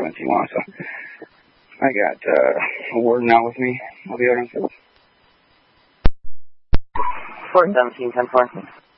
417 Wausau. I got a warden out with me. I'll be out on field. 417, 10-4.